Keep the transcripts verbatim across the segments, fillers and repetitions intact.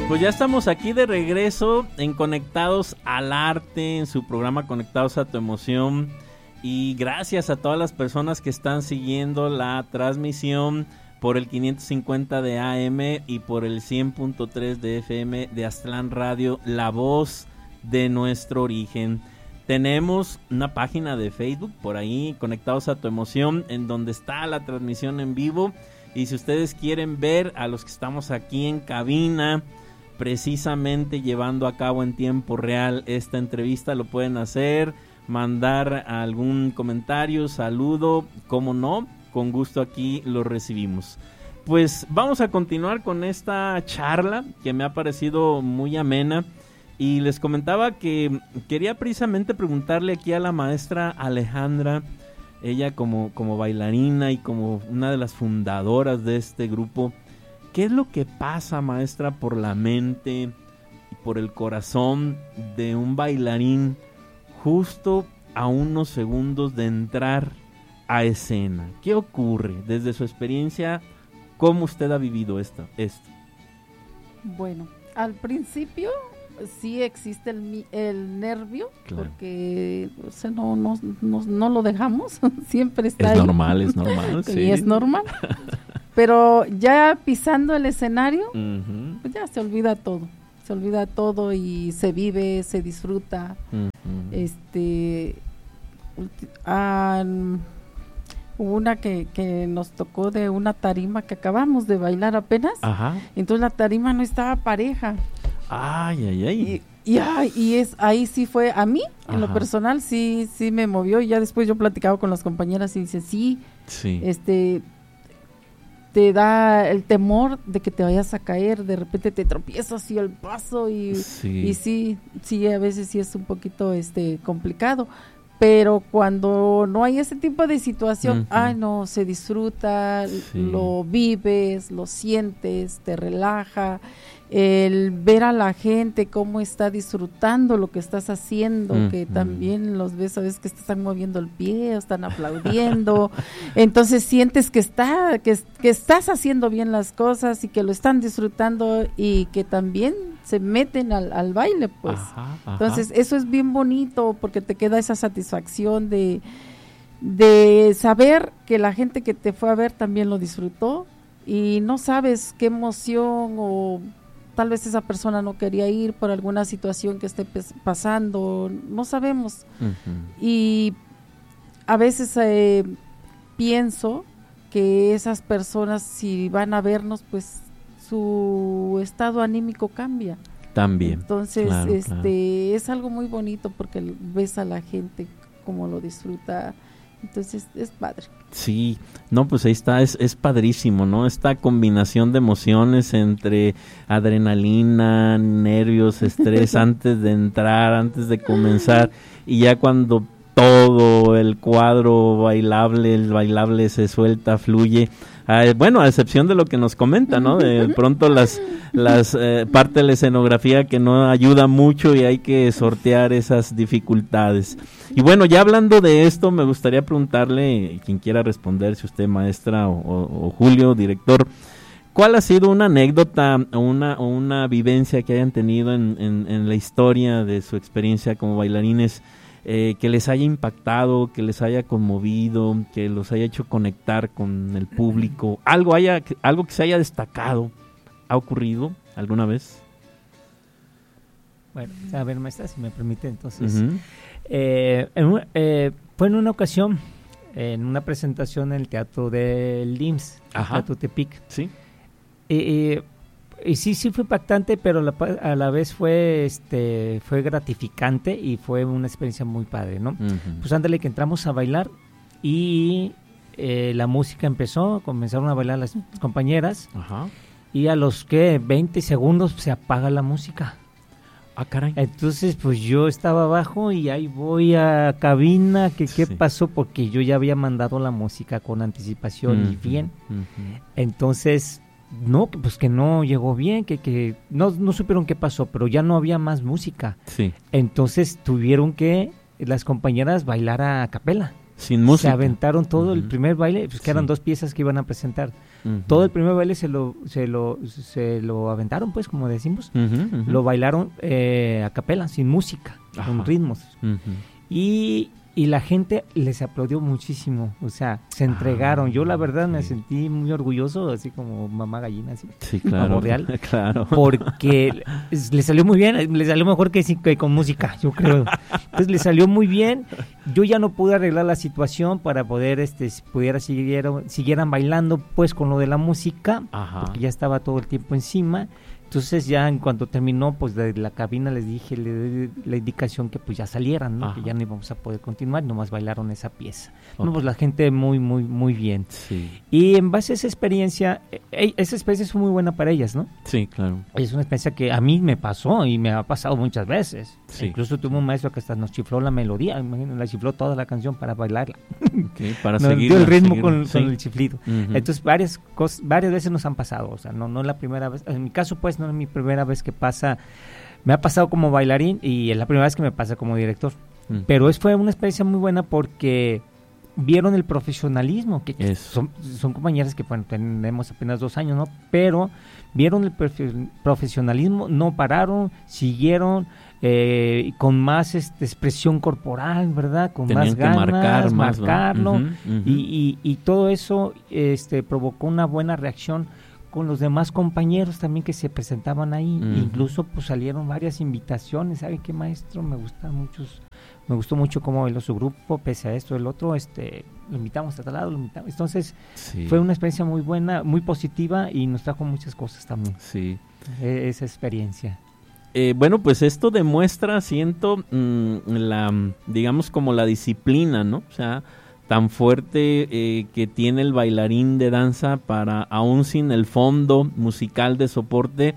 Pues ya estamos aquí de regreso en Conectados al Arte, en su programa Conectados a tu Emoción. Y gracias a todas las personas que están siguiendo la transmisión por el quinientos cincuenta de A M y por el cien punto tres de F M de Aztlán Radio, la voz de nuestro origen. Tenemos una página de Facebook por ahí, Conectados a tu Emoción, en donde está la transmisión en vivo. Y si ustedes quieren ver a los que estamos aquí en cabina, precisamente llevando a cabo en tiempo real esta entrevista, lo pueden hacer, mandar algún comentario, saludo, como no, con gusto aquí lo recibimos. Pues vamos a continuar con esta charla que me ha parecido muy amena, y les comentaba que quería precisamente preguntarle aquí a la maestra Alejandra, ella como, como bailarina y como una de las fundadoras de este grupo, ¿qué es lo que pasa, maestra, por la mente y por el corazón de un bailarín justo a unos segundos de entrar a escena? ¿Qué ocurre desde su experiencia? ¿Cómo usted ha vivido esto? esto? Bueno, al principio sí existe el, el nervio, claro, porque o sea, no, no, no, no lo dejamos, siempre está es ahí. Es normal, es normal, sí. Y es normal. Pero ya pisando el escenario, uh-huh, pues ya se olvida todo, se olvida todo y se vive, se disfruta. Uh-huh. Este, um, hubo una que, que nos tocó de una tarima que acabamos de bailar apenas. Ajá. Entonces la tarima no estaba pareja. Ay, ay, ay. Y, y, ay, y es ahí sí fue, a mí, ajá, en lo personal, sí, sí me movió. Y ya después yo platicaba con las compañeras y dice, sí, sí, este... te da el temor de que te vayas a caer, de repente te tropiezas y el paso y sí, y sí, sí, a veces sí es un poquito este complicado, pero cuando no hay ese tipo de situación, uh-huh, ay no, se disfruta, sí, lo vives, lo sientes, te relaja, el ver a la gente cómo está disfrutando lo que estás haciendo, uh-huh, que también los ves, sabes que están moviendo el pie, están aplaudiendo, entonces sientes que está, que, que estás haciendo bien las cosas y que lo están disfrutando y que también se meten al, al baile, pues. Ajá, ajá. Entonces eso es bien bonito porque te queda esa satisfacción de, de saber que la gente que te fue a ver también lo disfrutó y no sabes qué emoción o tal vez esa persona no quería ir por alguna situación que esté pasando, no sabemos. Uh-huh. Y a veces eh, pienso que esas personas, si van a vernos, pues su estado anímico cambia. También. Entonces, claro, este claro. es algo muy bonito porque ves a la gente cómo lo disfruta. Entonces es padre. Sí, no, pues ahí está, es, es padrísimo, ¿no? Esta combinación de emociones entre adrenalina, nervios, estrés antes de entrar, antes de comenzar, y ya cuando todo el cuadro bailable, el bailable se suelta, fluye. Ah, bueno, a excepción de lo que nos comenta, ¿no? De pronto las las eh, parte de la escenografía que no ayuda mucho y hay que sortear esas dificultades. Y bueno, ya hablando de esto, me gustaría preguntarle, quien quiera responder, si usted maestra o, o, o Julio, director, ¿cuál ha sido una anécdota o una, o una vivencia que hayan tenido en, en, en la historia de su experiencia como bailarines, Eh, que les haya impactado, que les haya conmovido, que los haya hecho conectar con el público, algo haya, algo que se haya destacado? ¿Ha ocurrido alguna vez? Bueno, a ver, maestra, si me permite, entonces. Uh-huh. eh, en, eh, fue en una ocasión, en una presentación en el Teatro del I M S S, el Teatro Tepic. Sí. Eh, Y sí, sí fue impactante, pero la, a la vez fue este fue gratificante y fue una experiencia muy padre, ¿no? Uh-huh. Pues ándale que entramos a bailar y eh, la música empezó, comenzaron a bailar las compañeras. Uh-huh. Y a los que veinte segundos se apaga la música. Ah, caray. Entonces, pues yo estaba abajo y ahí voy a cabina, que qué sí. pasó, porque yo ya había mandado la música con anticipación uh-huh. y bien. Uh-huh. Entonces, no, pues que no llegó bien, que, que no, no supieron qué pasó, pero ya no había más música. Sí. Entonces tuvieron que las compañeras bailar a capela. Sin música. Se aventaron todo uh-huh. el primer baile, pues que sí. eran dos piezas que iban a presentar. Uh-huh. Todo el primer baile se lo se lo se lo aventaron, pues, como decimos. Uh-huh, uh-huh. Lo bailaron eh, a capela, sin música, Ajá. con ritmos. Uh-huh. Y Y la gente les aplaudió muchísimo, o sea, se entregaron. Ah, Yo la verdad sí. me sentí muy orgulloso, así como mamá gallina, así, sí, claro, real, claro. porque le salió muy bien, le salió mejor que, que con música, yo creo. Entonces le salió muy bien. Yo ya no pude arreglar la situación para poder, este, pudiera siguieran, siguieran bailando, pues, con lo de la música, Ajá. porque ya estaba todo el tiempo encima. Entonces ya en cuanto terminó, pues de la cabina les dije, le di la indicación que pues ya salieran, ¿no? Ajá. Que ya no íbamos a poder continuar, nomás bailaron esa pieza. Okay. No, pues la gente muy, muy, muy bien. Sí. Y en base a esa experiencia, eh, esa experiencia fue muy buena para ellas, ¿no? Sí, claro. Es una experiencia que a mí me pasó y me ha pasado muchas veces. Sí. Incluso tuve un maestro que hasta nos chifló la melodía, imagínate, la chifló toda la canción para bailarla. Okay, para nos seguir dio el ritmo seguir, con, sí. con el chiflido. Uh-huh. Entonces varias cosas, varias veces nos han pasado, o sea, no, no es la primera vez. En mi caso, pues, no es mi primera vez que pasa, me ha pasado como bailarín y es la primera vez que me pasa como director, mm. pero es, fue una experiencia muy buena porque vieron el profesionalismo, que son, son compañeras que bueno, tenemos apenas dos años, ¿no? Pero vieron el profe- profesionalismo, no pararon, siguieron eh, con más este, expresión corporal, ¿verdad? Con Tenían más ganas, que marcar más, marcarlo, ¿no? uh-huh, uh-huh. Y, y, y todo eso este, provocó una buena reacción con los demás compañeros también que se presentaban ahí, uh-huh. incluso pues salieron varias invitaciones. ¿Sabe qué, maestro? Me gusta mucho, me gustó mucho cómo bailó su grupo, pese a esto, el otro, este, lo invitamos a tal lado, lo invitamos. Entonces, sí. fue una experiencia muy buena, muy positiva y nos trajo muchas cosas también. Sí. E- esa experiencia. Eh, bueno, pues esto demuestra, siento, mmm, la, digamos como la disciplina, ¿no? O sea, tan fuerte eh, que tiene el bailarín de danza para, aún sin el fondo musical de soporte,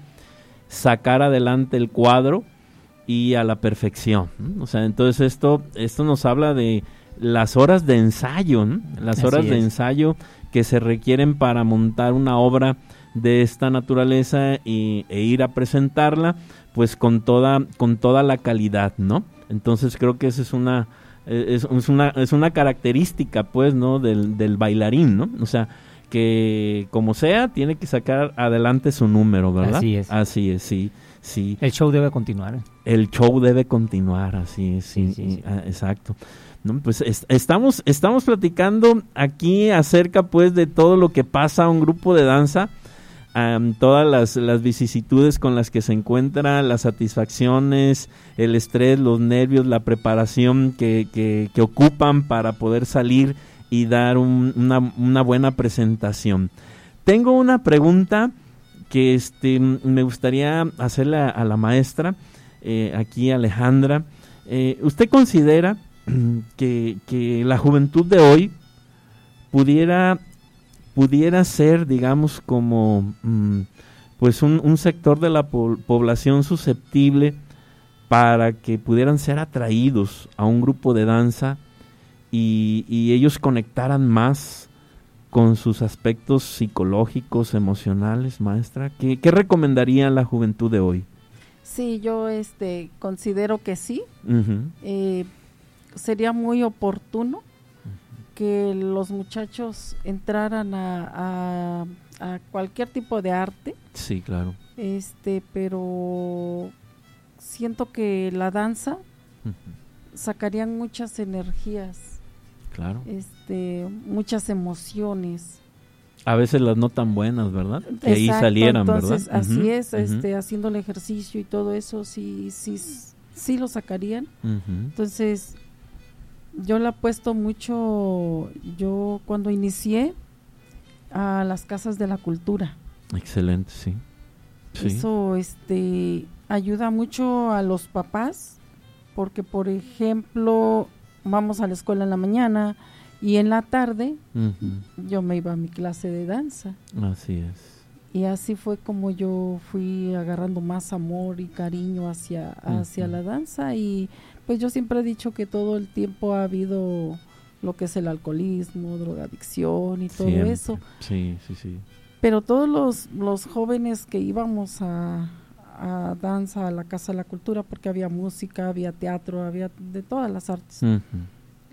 sacar adelante el cuadro y a la perfección, ¿no? O sea, entonces esto, esto nos habla de las horas de ensayo, ¿no? Las horas de ensayo que se requieren para montar una obra de esta naturaleza y, e ir a presentarla, pues con toda, con toda la calidad, ¿no? Entonces creo que esa es una Es, es una es una característica, pues, ¿no? Del, del bailarín, ¿no? O sea, que como sea, tiene que sacar adelante su número, ¿verdad? Así es. Así es, sí, sí. El show debe continuar. ¿eh? El show debe continuar, así es, sí, sí, sí, sí. Ah, exacto. No, pues es, estamos, estamos platicando aquí acerca, pues, de todo lo que pasa a un grupo de danza, um, todas las, las vicisitudes con las que se encuentra, las satisfacciones, el estrés, los nervios, la preparación que, que, que ocupan para poder salir y dar un, una, una buena presentación. Tengo una pregunta que este, me gustaría hacerle a, a la maestra, eh, aquí Alejandra. Eh, ¿Usted considera que, que la juventud de hoy pudiera, pudiera ser, digamos, como mmm, pues un, un sector de la po- población susceptible para que pudieran ser atraídos a un grupo de danza y, y ellos conectaran más con sus aspectos psicológicos, emocionales, maestra? ¿Qué, qué recomendaría la juventud de hoy? Sí, yo este considero que sí. Uh-huh. Eh, sería muy oportuno uh-huh. que los muchachos entraran a, a, a cualquier tipo de arte. Sí, claro. Este, pero siento que la danza uh-huh. sacarían muchas energías. Claro. Este, muchas emociones. A veces las no tan buenas, ¿verdad? Que Exacto, ahí salieran, entonces, ¿verdad? Así uh-huh, es, uh-huh. este, haciendo el ejercicio y todo eso, sí, sí, sí lo sacarían. Uh-huh. Entonces, yo le apuesto mucho, yo cuando inicié a las casas de la cultura. Excelente, sí. sí. Eso, este, ayuda mucho a los papás, porque por ejemplo, vamos a la escuela en la mañana y en la tarde uh-huh. yo me iba a mi clase de danza. Así es. Y así fue como yo fui agarrando más amor y cariño hacia, hacia uh-huh. la danza. Y pues yo siempre he dicho que todo el tiempo ha habido lo que es el alcoholismo, drogadicción y todo siempre. Eso. Sí, sí, sí. Pero todos los, los jóvenes que íbamos a, a danza, a la Casa de la Cultura, porque había música, había teatro, había de todas las artes. Uh-huh.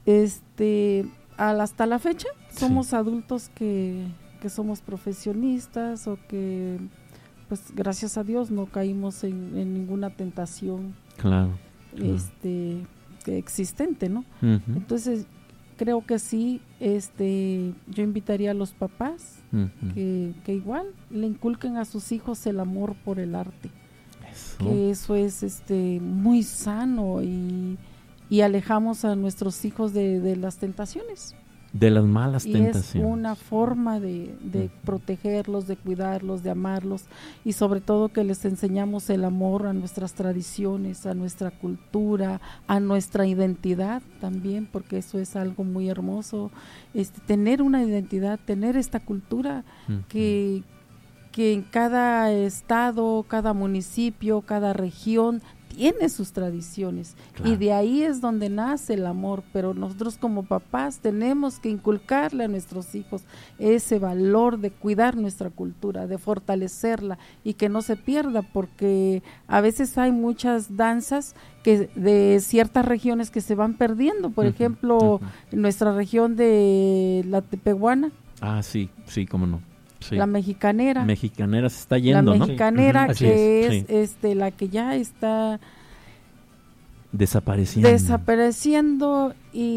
este, hasta la fecha somos sí. adultos que, que somos profesionistas o que, pues gracias a Dios no caímos en, en ninguna tentación claro, claro. este existente, ¿no? Uh-huh. Entonces creo que sí, este, yo invitaría a los papás uh-huh. que, que igual le inculquen a sus hijos el amor por el arte, eso. que eso es este muy sano y, y alejamos a nuestros hijos de, de las tentaciones. De las malas y tentaciones. Es una forma de, de uh-huh. protegerlos, de cuidarlos, de amarlos y sobre todo que les enseñamos el amor a nuestras tradiciones, a nuestra cultura, a nuestra identidad también, porque eso es algo muy hermoso, este, tener una identidad, tener esta cultura uh-huh. que, que en cada estado, cada municipio, cada región tiene sus tradiciones claro. y de ahí es donde nace el amor, pero nosotros como papás tenemos que inculcarle a nuestros hijos ese valor de cuidar nuestra cultura, de fortalecerla y que no se pierda, porque a veces hay muchas danzas que de ciertas regiones que se van perdiendo, por uh-huh, ejemplo, uh-huh. en nuestra región de la Tepehuana. Ah, sí, sí, cómo no. Sí. La mexicanera. Mexicanera se está yendo, la ¿no? La mexicanera sí. que es, es sí. este la que ya está desapareciendo. Desapareciendo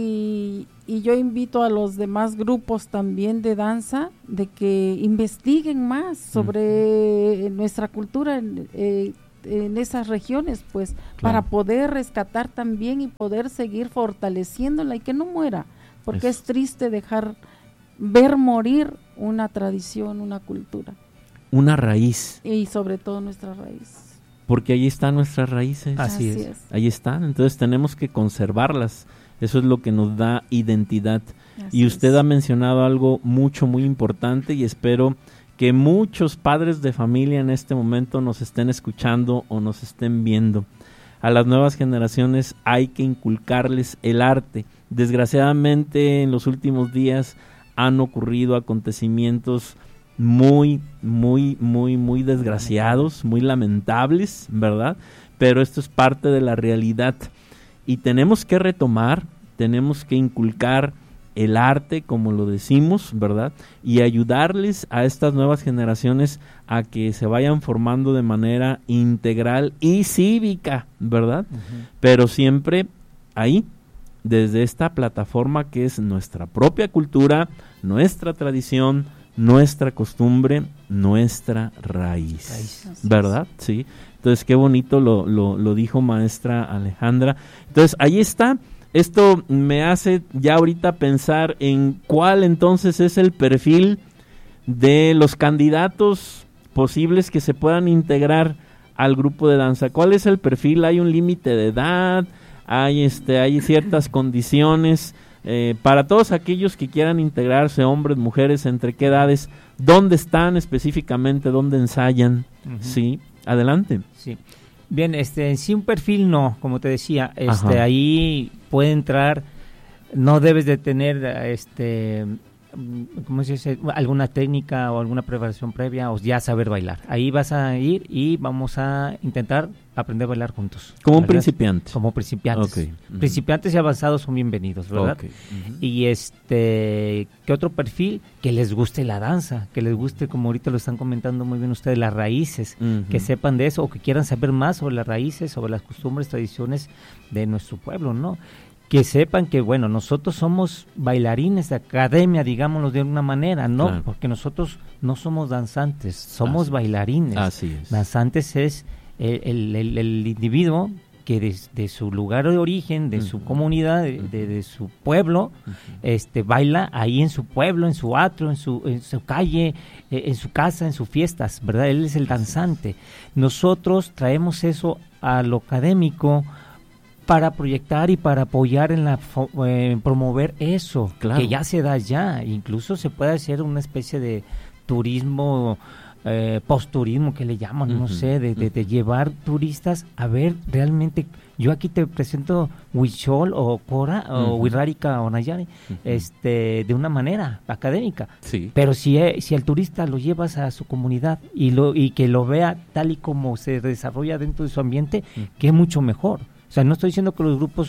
y, y yo invito a los demás grupos también de danza de que investiguen más sobre uh-huh. nuestra cultura en, eh, en esas regiones, pues, claro. para poder rescatar también y poder seguir fortaleciéndola y que no muera, porque Eso. es triste dejar ver morir una tradición, una cultura. Una raíz. Y sobre todo nuestra raíz. Porque ahí están nuestras raíces. Así, Así es. es. Ahí están, entonces tenemos que conservarlas. Eso es lo que nos da identidad. Así y usted es. ha mencionado algo mucho, muy importante y espero que muchos padres de familia en este momento nos estén escuchando o nos estén viendo. A las nuevas generaciones hay que inculcarles el arte. Desgraciadamente en los últimos días han ocurrido acontecimientos muy, muy, muy, muy desgraciados, muy lamentables, ¿verdad? Pero esto es parte de la realidad y tenemos que retomar, tenemos que inculcar el arte, como lo decimos, ¿verdad? Y ayudarles a estas nuevas generaciones a que se vayan formando de manera integral y cívica, ¿verdad? Uh-huh. Pero siempre ahí, desde esta plataforma que es nuestra propia cultura, nuestra tradición, nuestra costumbre, nuestra raíz, raíz. ¿verdad? Sí. Entonces, qué bonito lo, lo, lo dijo maestra Alejandra. Entonces, ahí está. Esto me hace ya ahorita pensar en cuál entonces es el perfil de los candidatos posibles que se puedan integrar al grupo de danza. ¿Cuál es el perfil? ¿Hay un límite de edad? Hay este, hay ciertas condiciones eh, para todos aquellos que quieran integrarse, hombres, mujeres, ¿entre qué edades? ¿Dónde están específicamente? ¿Dónde ensayan? Uh-huh. Sí, adelante. Sí. Bien, este, en sí un perfil no, como te decía, este, ahí puede entrar, no debes de tener, este, ¿cómo se dice? Alguna técnica o alguna preparación previa o ya saber bailar. Ahí vas a ir y vamos a intentar aprender a bailar juntos. Como ¿verdad? Un principiante. Como principiantes. Okay. Uh-huh. Principiantes y avanzados son bienvenidos, ¿verdad? Okay. Uh-huh. Y este, ¿qué otro perfil? Que les guste la danza, que les guste, como ahorita lo están comentando muy bien ustedes, las raíces, uh-huh. que sepan de eso o que quieran saber más sobre las raíces, sobre las costumbres, tradiciones de nuestro pueblo, ¿no? Que sepan que, bueno, nosotros somos bailarines de academia, digámoslo de una manera, ¿no? Claro. Porque nosotros no somos danzantes, somos Así. bailarines. Así es. Danzantes es el, el, el individuo que de, de su lugar de origen, de uh-huh. su comunidad, de, de, de su pueblo, uh-huh. este baila ahí en su pueblo, en su atrio, en su, en su calle, eh, en su casa, en sus fiestas, ¿verdad? Él es el danzante. Nosotros traemos eso a lo académico, para proyectar y para apoyar en la eh, promover eso, claro. que ya se da ya, incluso se puede hacer una especie de turismo, eh, post-turismo que le llaman, uh-huh. no sé, de, de, de llevar turistas a ver realmente, yo aquí te presento Huichol o Cora uh-huh. o Huirrárica o Nayari, uh-huh. este, de una manera académica, sí. pero si, eh, si al turista lo llevas a su comunidad y, lo, y que lo vea tal y como se desarrolla dentro de su ambiente, uh-huh. que es mucho mejor. O sea, no estoy diciendo que los grupos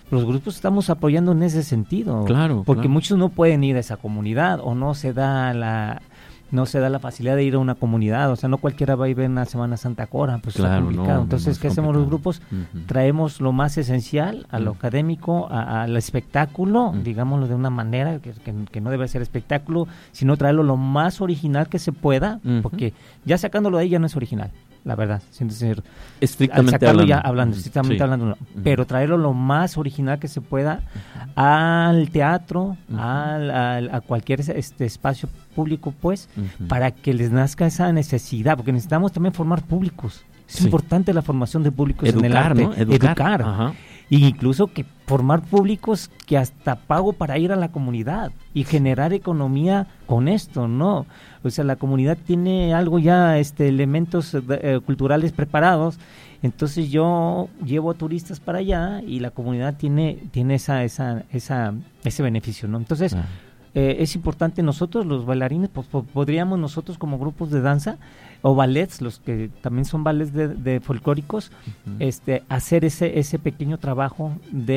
los grupos estamos apoyando en ese sentido. Claro. Porque claro. muchos no pueden ir a esa comunidad o no se da la... no se da la facilidad de ir a una comunidad, o sea, no cualquiera va a ir a una Semana Santa Cora, pues claro, está complicado. No, Entonces, ¿qué hacemos los grupos? Uh-huh. Traemos lo más esencial a lo uh-huh. académico, a, al espectáculo, uh-huh. digámoslo de una manera que, que, que no debe ser espectáculo, sino traerlo lo más original que se pueda, uh-huh. porque ya sacándolo de ahí ya no es original, la verdad, siendo sincero. Estrictamente Al sacarlo hablando. ya hablando, estrictamente sí. hablando, no. uh-huh. pero traerlo lo más original que se pueda uh-huh. al teatro, uh-huh. al, al, a cualquier este espacio público, pues, uh-huh. para que les nazca esa necesidad, porque necesitamos también formar públicos. Es sí. importante la formación de públicos educar, en el arte. ¿no? Educar. Educar. Ajá. Y incluso que formar públicos que hasta pago para ir a la comunidad y generar economía con esto, ¿no? O sea, la comunidad tiene algo ya, este, elementos eh, culturales preparados, entonces yo llevo turistas para allá y la comunidad tiene tiene esa esa esa ese beneficio, ¿no? Entonces, ah. eh, es importante nosotros los bailarines, pues, podríamos nosotros como grupos de danza o ballets, los que también son ballets de, de folclóricos, uh-huh. este, hacer ese ese pequeño trabajo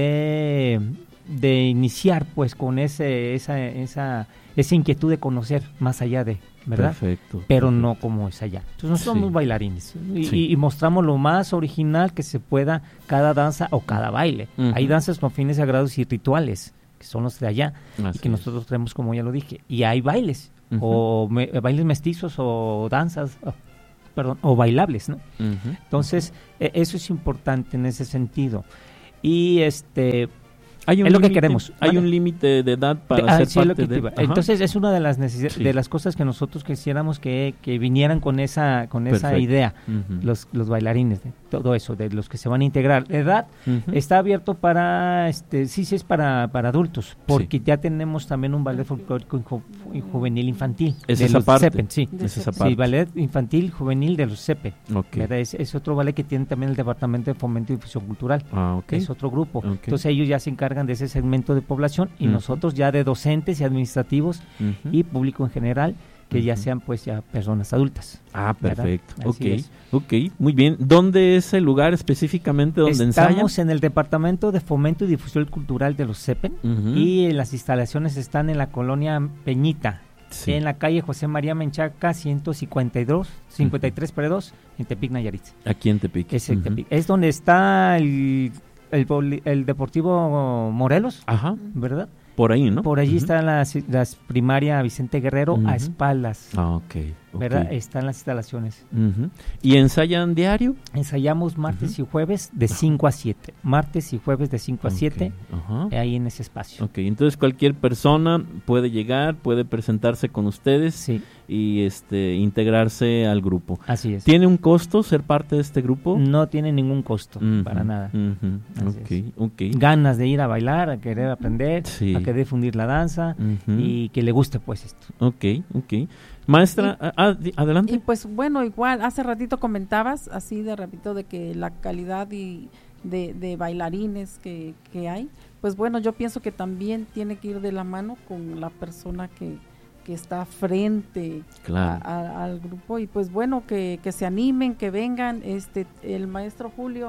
de de iniciar, pues, con ese esa esa esa inquietud de conocer más allá de, ¿verdad? Perfecto. Pero perfecto. no como es allá. Entonces nosotros sí. somos bailarines y, sí. y, y mostramos lo más original que se pueda cada danza o cada baile. Uh-huh. Hay danzas con fines sagrados y rituales, que son los de allá, Así y que es. nosotros traemos, como ya lo dije. Y hay bailes, uh-huh. o me, bailes mestizos o danzas, oh, perdón, o bailables, ¿no? Uh-huh. Entonces, uh-huh. eh, eso es importante en ese sentido. Y este... Hay un es lo límite, que queremos. Hay ¿vale? un límite de edad para de, ah, ser sí, parte de... Entonces es una de las necesidad, sí. de las cosas que nosotros quisiéramos que, que vinieran con esa con Perfecto. esa idea, uh-huh. los los bailarines, de todo eso, de los que se van a integrar. La edad uh-huh. está abierto para, este sí, sí es para, para adultos, porque sí. ya tenemos también un ballet folclórico y, ju, y juvenil infantil. ¿Es de esa los parte? CEPEN, sí. ¿Es esa parte? Sí, ballet infantil juvenil de los CEPEN. Okay. Es, es otro ballet que tiene también el Departamento de Fomento y Difusión Cultural. Ah, okay. Es otro grupo. Okay. Entonces ellos ya se encargan de ese segmento de población y uh-huh. nosotros ya de docentes y administrativos uh-huh. y público en general que uh-huh. ya sean pues ya personas adultas. Ah, perfecto. Ok, ok, muy bien. ¿Dónde es el lugar específicamente donde ensayan? Estamos en el Departamento de Fomento y Difusión Cultural de los CEPEN uh-huh. y las instalaciones están en la colonia Peñita, sí. en la calle José María Menchaca ciento cincuenta y dos, cincuenta y tres uh-huh. dos, en Tepic, Nayarit. Aquí en Tepic. Es, uh-huh. Tepic. Es donde está el El, el Deportivo Morelos, Ajá. ¿verdad? Por ahí, ¿no? Por allí uh-huh. están las, las primaria Vicente Guerrero uh-huh. a espaldas. Ah, ok. ¿Verdad? Okay. Están las instalaciones. Uh-huh. ¿Y ensayan diario? Ensayamos martes uh-huh. y jueves de uh-huh. cinco a siete. Martes y jueves de cinco okay. a siete, uh-huh. ahí en ese espacio. Ok, entonces cualquier persona puede llegar, puede presentarse con ustedes sí. y este integrarse al grupo. Así es. ¿Tiene un costo ser parte de este grupo? No tiene ningún costo, uh-huh. para nada. Uh-huh. Okay, okay. Ganas de ir a bailar, a querer aprender, sí. a querer difundir la danza uh-huh. y que le guste pues esto. Ok, ok. Maestra, y, ah, adelante. Y pues bueno, igual, hace ratito comentabas, así de rapidito, de que la calidad y de, de bailarines que, que hay, pues bueno, yo pienso que también tiene que ir de la mano con la persona que, que está frente claro. a, a, al grupo, y pues bueno, que, que se animen, que vengan. Este, el maestro Julio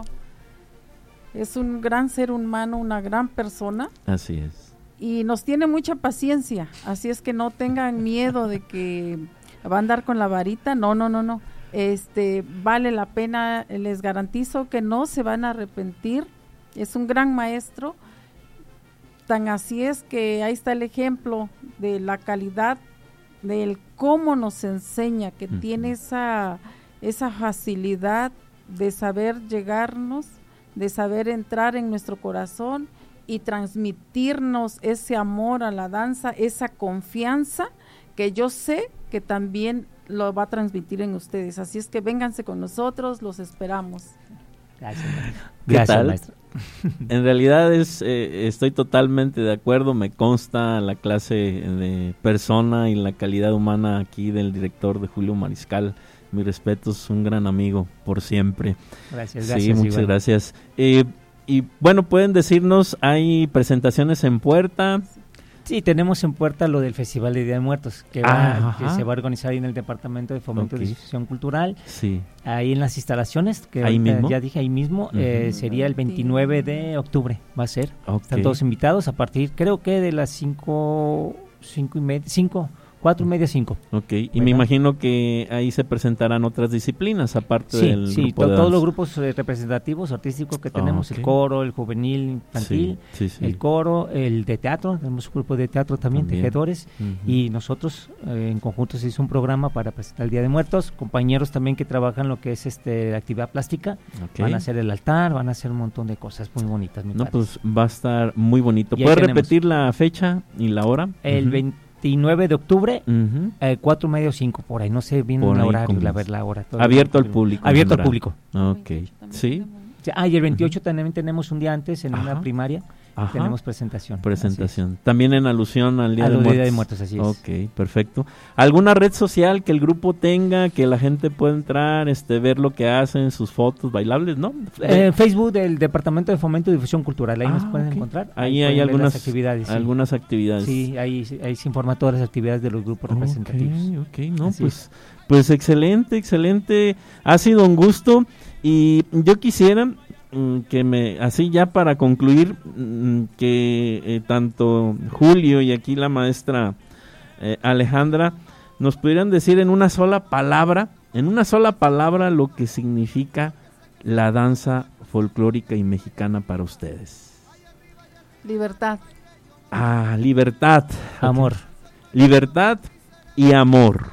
es un gran ser humano, una gran persona. Así es. Y nos tiene mucha paciencia, así es que no tengan miedo de que va a andar con la varita, no, no, no, no, este, vale la pena, les garantizo que no se van a arrepentir, es un gran maestro, tan así es que ahí está el ejemplo de la calidad, del cómo nos enseña, que uh-huh. tiene esa, esa facilidad de saber llegarnos, de saber entrar en nuestro corazón y transmitirnos ese amor a la danza, esa confianza que yo sé que también lo va a transmitir en ustedes. Así es que vénganse con nosotros, los esperamos. Gracias. ¿Qué Gracias, tal? maestro. En realidad es, eh, estoy totalmente de acuerdo, me consta la clase de persona y la calidad humana aquí del director de Julio Mariscal. Mis respetos, un gran amigo por siempre. Gracias, gracias. Sí, muchas igual. gracias. Eh, Y bueno, pueden decirnos, ¿hay presentaciones en puerta? Sí, tenemos en puerta lo del Festival de Día de Muertos, que, va, que se va a organizar ahí en el Departamento de Fomento okay. de Difusión Cultural. Sí. Ahí en las instalaciones, que ahí mismo. ya dije ahí mismo, uh-huh. eh, sería el veintinueve de octubre, va a ser. Okay. Están todos invitados a partir, creo que de las cinco, cinco y media, cinco, cuatro y media, cinco. Ok, y ¿verdad? Me imagino que ahí se presentarán otras disciplinas aparte sí, del sí, grupo to- de todos danza. los grupos eh, representativos artísticos que tenemos, okay. el coro, el juvenil, infantil, sí, sí, sí. el coro, el de teatro, tenemos un grupo de teatro también, también. tejedores, uh-huh. y nosotros eh, en conjunto se hizo un programa para presentar el Día de Muertos, compañeros también que trabajan lo que es este actividad plástica, okay. van a hacer el altar, van a hacer un montón de cosas muy bonitas. Muy no, padres. pues va a estar muy bonito. ¿Puedes repetir la fecha y la hora? El uh-huh. veintinueve de octubre, uh-huh. eh, cuatro y medio, cinco, por ahí, no sé bien el horario, la, ver, la hora. Abierto al público. Abierto al público. Ok, sí. Ah, y el veintiocho uh-huh. también tenemos un día antes en Ajá. una primaria. Ajá. Tenemos presentación. Presentación. También en alusión al Día, al de, Muertos. Día de Muertos. Así es. Ok, perfecto. ¿Alguna red social que el grupo tenga, que la gente pueda entrar, este, ver lo que hacen, sus fotos bailables, no? Eh, Facebook del Departamento de Fomento y Difusión Cultural, ahí ah, nos pueden okay. encontrar. Ahí, ahí hay algunas actividades. Sí. Algunas actividades. Sí, ahí, ahí se informa todas las actividades de los grupos okay, representativos. Ok, no, así pues, pues excelente, excelente. Ha sido un gusto y yo quisiera... que me así ya para concluir que eh, tanto Julio y aquí la maestra eh, Alejandra nos pudieran decir en una sola palabra, en una sola palabra lo que significa la danza folclórica y mexicana para ustedes. Libertad. Ah, libertad. Amor. Okay. Libertad y amor.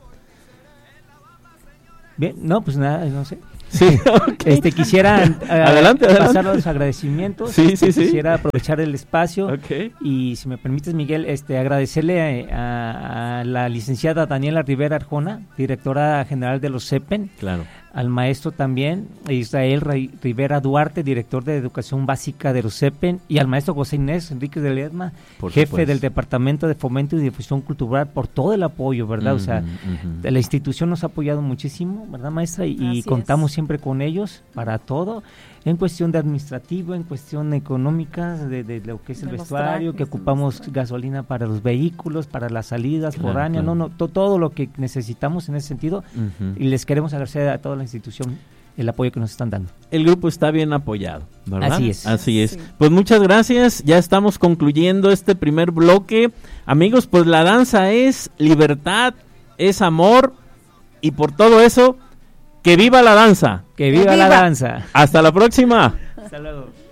Bien, no, pues nada, no sé. Sí, okay. Este quisiera uh, adelante, pasar adelante. los agradecimientos. Sí, sí, sí. Quisiera aprovechar el espacio okay. y si me permites, Miguel, este agradecerle a, a la licenciada Daniela Rivera Arjona, directora general de los CEPEN. Claro. Al maestro también, Israel Rivera Duarte, director de Educación Básica de los CEPEN, y al maestro José Inés Enrique de Ledesma, jefe supuesto. del Departamento de Fomento y Difusión Cultural, por todo el apoyo, ¿verdad? Uh-huh, o sea, uh-huh. la institución nos ha apoyado muchísimo, ¿verdad, maestra? Y, y contamos es. siempre con ellos para todo, en cuestión de administrativo, en cuestión económica, de, de lo que es el de vestuario, que ocupamos gasolina para los vehículos, para las salidas claro, foráneas, claro. no, no, to, todo lo que necesitamos en ese sentido, uh-huh. y les queremos agradecer a toda la institución el apoyo que nos están dando. El grupo está bien apoyado, ¿verdad? Así es. Así es. Sí. Pues muchas gracias, ya estamos concluyendo este primer bloque. Amigos, pues la danza es libertad, es amor, y por todo eso, ¡que viva la danza! ¡Que viva, ¡Que viva! la danza! ¡Hasta la próxima! Hasta luego.